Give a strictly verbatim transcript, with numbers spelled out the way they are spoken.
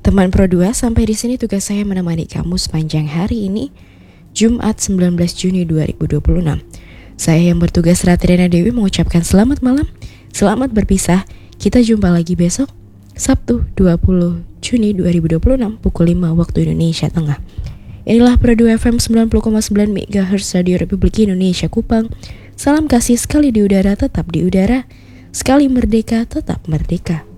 Teman Pro dua, sampai di sini tugas saya menemani kamu sepanjang hari ini, Jumat sembilan belas Juni dua ribu dua puluh enam. Saya yang bertugas Ratriana Dewi mengucapkan selamat malam, selamat berpisah. Kita jumpa lagi besok, Sabtu dua puluh Juni dua ribu dua puluh enam pukul lima waktu Indonesia Tengah. Inilah Pro dua F M sembilan puluh koma sembilan megahertz Radio Republik Indonesia Kupang. Salam kasih, sekali di udara tetap di udara, sekali merdeka tetap merdeka.